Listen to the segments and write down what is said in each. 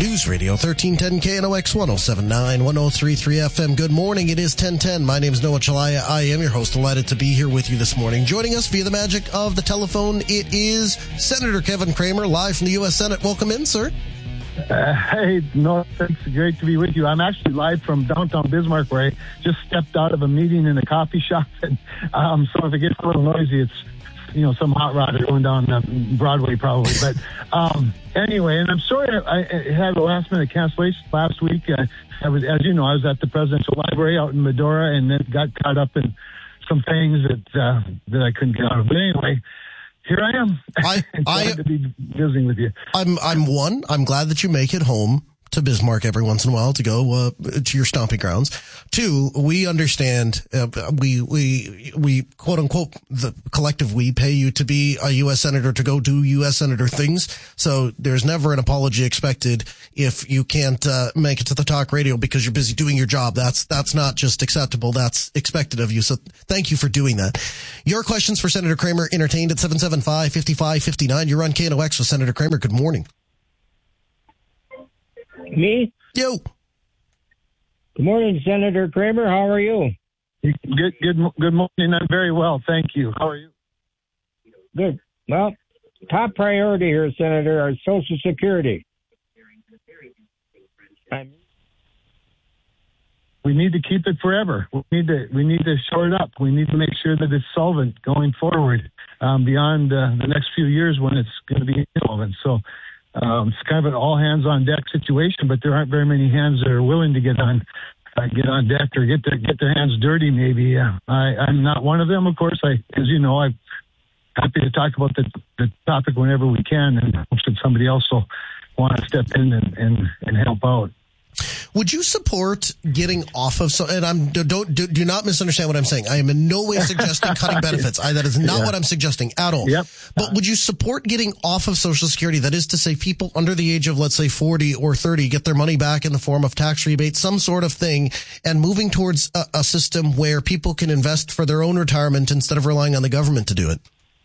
News Radio 1310 KNOX 1079 1033 FM. Good morning. It is 1010. My name is Noah Chalaya. I am your host. Delighted to be here with you this morning. Joining us via the magic of the telephone, it is Senator Kevin Cramer, live from the U.S. Senate. Welcome in, sir. Hey, Noah, it's great to be with you. I'm actually live from downtown Bismarck, where I just stepped out of a meeting in a coffee shop. And so if it gets a little noisy, it's some hot rodder going down Broadway probably. But anyway, and I'm sorry I had a last-minute cancellation last week. I was at the Presidential Library out in Medora, and then got caught up in some things that I couldn't get out of. But anyway, here I am. Glad to be visiting with you. I'm glad that you make it home to Bismarck every once in a while to go to your stomping grounds. Two, we understand we quote unquote the collective we pay you to be a U.S. Senator to go do U.S. Senator things. So there's never an apology expected if you can't make it to the talk radio because you're busy doing your job. That's not just acceptable. That's expected of you. So thank you for doing that. Your questions for Senator Cramer entertained at 775-5559. You're on KNOX with Senator Cramer. Good morning. Me? Yo. Good morning, Senator Cramer. How are you? Good morning. I'm very well, thank you. How are you? Good. Well, top priority here, Senator, is Social Security. We need to keep it forever. We need to shore it up. We need to make sure that it's solvent going forward beyond the next few years when it's going to be insolvent. So. It's kind of an all-hands-on-deck situation, but there aren't very many hands that are willing to get on deck or get their hands dirty. Maybe I'm not one of them, of course. As you know, I'm happy to talk about the topic whenever we can, and hope that somebody else will want to step in and help out. Would you support getting off of and do not misunderstand what I'm saying. I am in no way suggesting cutting benefits. That is not what I'm suggesting at all. Yep. But would you support getting off of Social Security? That is to say, people under the age of, let's say, 40 or 30 get their money back in the form of tax rebates, some sort of thing, and moving towards a system where people can invest for their own retirement instead of relying on the government to do it?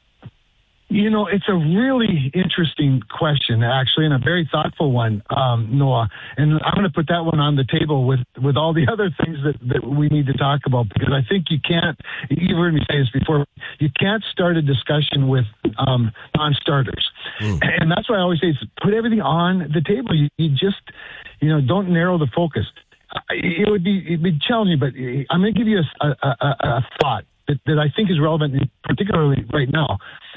It's a really interesting question, actually, and a very thoughtful one, Noah. And I'm going to put that one on the table with all the other things that we need to talk about, because I think you've heard me say this before, you can't start a discussion with non-starters. And that's why I always say is put everything on the table. You just, don't narrow the focus. It'd be challenging, but I'm going to give you a thought that I think is relevant, particularly right now.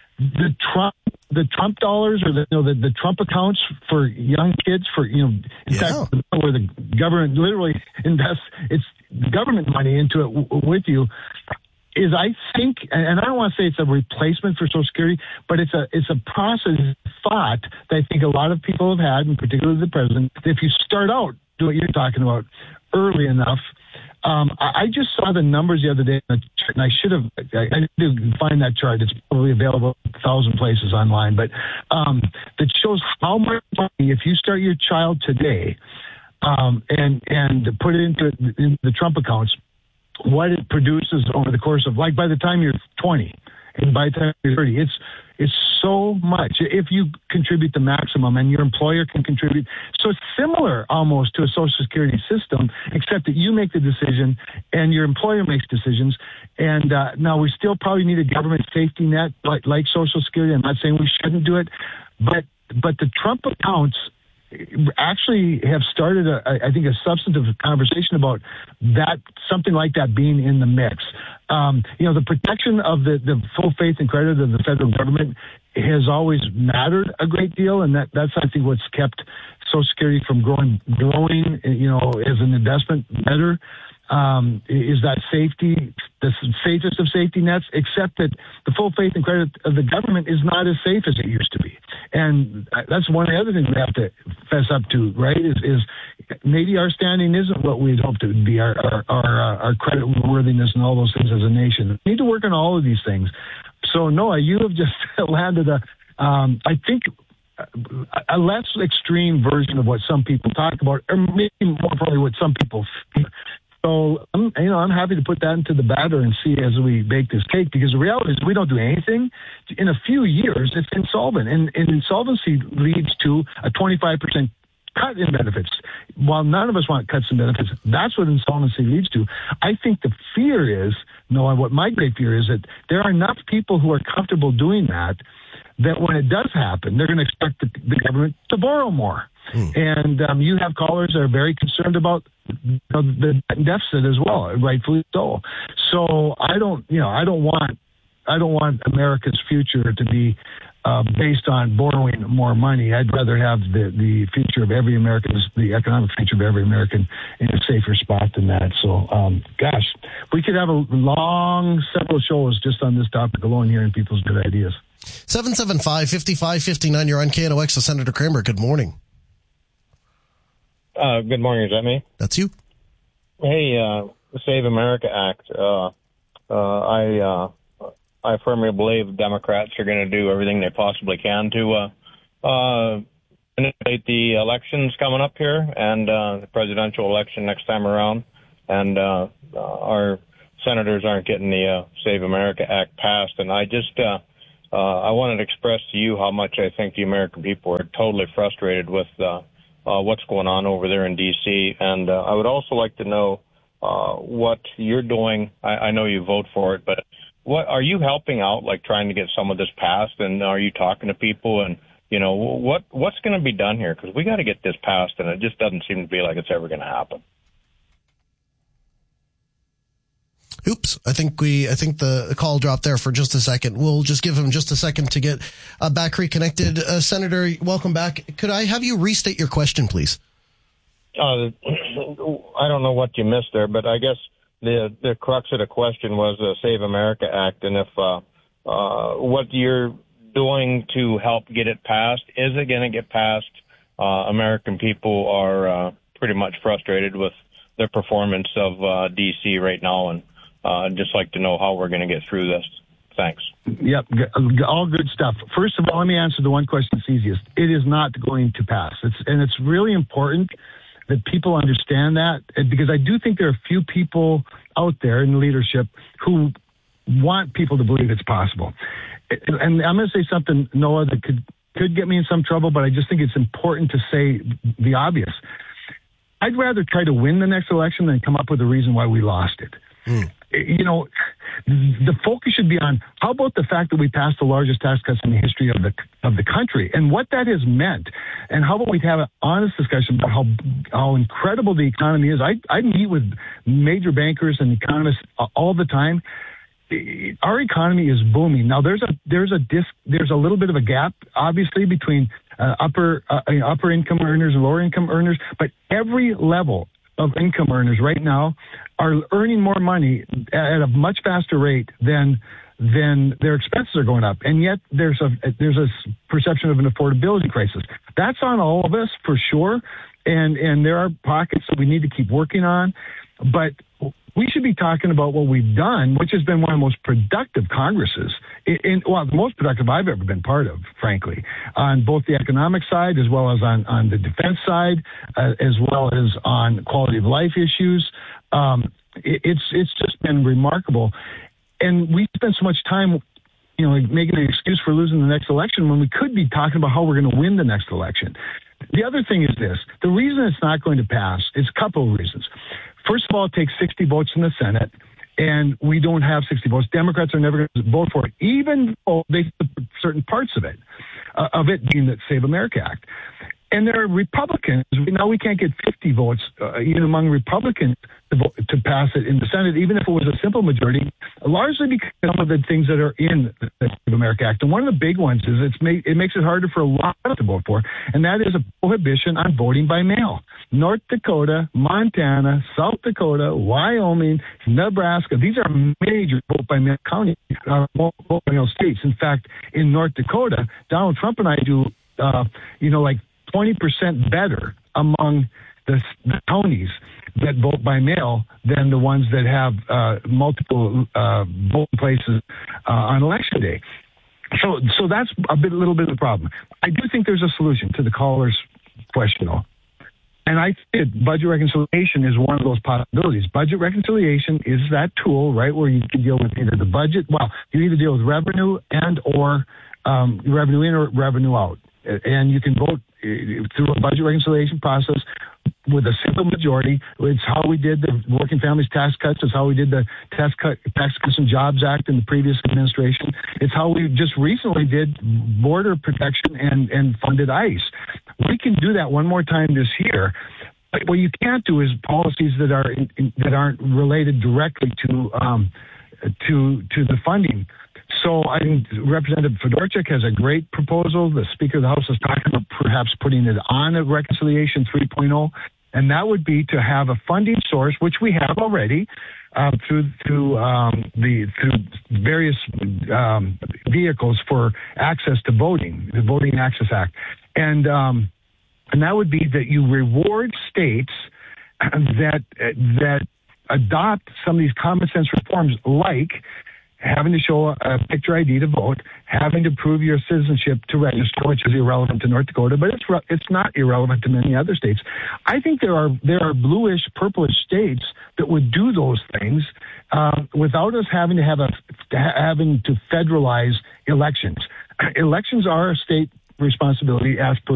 The Trump dollars, or the Trump accounts for young kids, in fact, where the government literally invests its government money into it with you, is, I think, and I don't want to say it's a replacement for Social Security, but it's a process thought that I think a lot of people have had, and particularly the president. If you start out doing what you're talking about early enough. I just saw the numbers the other day, and I didn't find that chart. It's probably available 1,000 places online, but that shows how much money, if you start your child today and put it into the Trump accounts, what it produces over the course of, like, by the time you're 20 and by the time you're 30, it's so much. If you contribute the maximum and your employer can contribute. So it's similar almost to a Social Security system, except that you make the decision and your employer makes decisions. And now we still probably need a government safety net like Social Security. I'm not saying we shouldn't do it, but the Trump accounts actually have started I think a substantive conversation about that, something like that being in the mix. The protection of the full faith and credit of the federal government has always mattered a great deal, and that's I think what's kept Social Security from growing, as an investment better. Is that safety, the safest of safety nets, except that the full faith and credit of the government is not as safe as it used to be. And that's one of the other things we have to fess up to, right, is maybe our standing isn't what we'd hoped it would be, our credit worthiness and all those things as a nation. We need to work on all of these things. So, Noah, you have just landed I think, a less extreme version of what some people talk about, or maybe more probably what some people feel. So, I'm happy to put that into the batter and see as we bake this cake, because the reality is we don't do anything. In a few years, it's insolvent. And insolvency leads to a 25% cut in benefits. While none of us want cuts in benefits, that's what insolvency leads to. I think the fear is, Noah, what my great fear is that there are enough people who are comfortable doing that when it does happen, they're going to expect the government to borrow more. And you have callers that are very concerned about the deficit as well, rightfully so. So I don't want America's future to be based on borrowing more money. I'd rather have the future of every American, the economic future of every American, in a safer spot than that. So, gosh, we could have a long several shows just on this topic alone, hearing people's good ideas. 775-5559, you're on KNOX with Senator Kramer. Good morning. Good morning. Is that me? That's you. Hey, the Save America Act. I firmly believe Democrats are going to do everything they possibly can to manipulate the elections coming up here and the presidential election next time around. And our senators aren't getting the Save America Act passed. And I just I wanted to express to you how much I think the American people are totally frustrated with what's going on over there in D.C. And I would also like to know what you're doing. I know you vote for it, but what are you helping out, like trying to get some of this passed? And are you talking to people? And, what's going to be done here? Because we got to get this passed, and it just doesn't seem to be like it's ever going to happen. Oops, I think the call dropped there for just a second. We'll just give him just a second to get back reconnected. Senator, welcome back. Could I have you restate your question, please? I don't know what you missed there, but I guess the crux of the question was the Save America Act, and if what you're doing to help get it passed, is it going to get passed? American people are pretty much frustrated with the performance of D.C. right now, and I'd just like to know how we're going to get through this. Thanks. Yep, all good stuff. First of all, let me answer the one question that's easiest. It is not going to pass. It's really important that people understand that, because I do think there are a few people out there in leadership who want people to believe it's possible. And I'm going to say something, Noah, that could get me in some trouble, but I just think it's important to say the obvious. I'd rather try to win the next election than come up with a reason why we lost it. The focus should be on how about the fact that we passed the largest tax cuts in the history of the country and what that has meant, and how about we have an honest discussion about how incredible the economy is. I meet with major bankers and economists all the time. Our economy is booming. Now there's a little bit of a gap, obviously, between upper income earners and lower income earners, but every level of income earners right now are earning more money at a much faster rate than their expenses are going up. And yet there's a perception of an affordability crisis. That's on all of us for sure. And there are pockets that we need to keep working on, but we should be talking about what we've done, which has been one of the most productive Congresses, the most productive I've ever been part of, frankly, on both the economic side as well as on the defense side, as well as on quality of life issues. It's just been remarkable. And we spend so much time, making an excuse for losing the next election when we could be talking about how we're going to win the next election. The other thing is this. The reason it's not going to pass is a couple of reasons. First of all, it takes 60 votes in the Senate, and we don't have 60 votes. Democrats are never going to vote for it, even though they support certain parts of it being the Save America Act. And there are Republicans. Now we can't get 50 votes, even among Republicans, to pass it in the Senate, even if it was a simple majority, largely because of some of the things that are in the Save America Act. And one of the big ones is it makes it harder for a lot to vote for, and that is a prohibition on voting by mail. North Dakota, Montana, South Dakota, Wyoming, Nebraska, these are major vote-by-mail counties, vote-by-mail states. In fact, in North Dakota, Donald Trump and I do, 20% better among the counties that vote by mail than the ones that have multiple voting places on election day. So that's a little bit of the problem. I do think there's a solution to the caller's question, though. And I think budget reconciliation is one of those possibilities. Budget reconciliation is that tool, right, where you can deal with either the budget. Well, you either deal with revenue and or revenue in or revenue out. And you can vote through a budget reconciliation process with a simple majority. It's how we did the Working Families Tax Cuts. It's how we did the Tax Cuts and Jobs Act in the previous administration. It's how we just recently did border protection and funded ICE. We can do that one more time this year. But what you can't do is policies that aren't related directly to the funding. So I think Representative Fedorchuk has a great proposal. The Speaker of the House is talking about perhaps putting it on a Reconciliation 3.0, and that would be to have a funding source, which we have already, through various vehicles for access to voting, the Voting Access Act, and that would be that you reward states that adopt some of these common sense reforms, like having to show a picture ID to vote, having to prove your citizenship to register, which is irrelevant to North Dakota, but it's not irrelevant to many other states. I think there are bluish, purplish states that would do those things without us having to federalize elections. Elections are a state responsibility as per